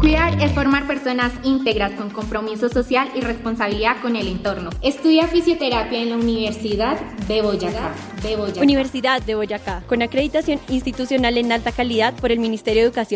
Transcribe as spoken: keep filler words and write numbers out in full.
Cuidar es formar personas íntegras con compromiso social y responsabilidad con el entorno. Estudia fisioterapia en la Universidad de Boyacá. de Boyacá. Universidad de Boyacá, con acreditación institucional en alta calidad por el Ministerio de Educación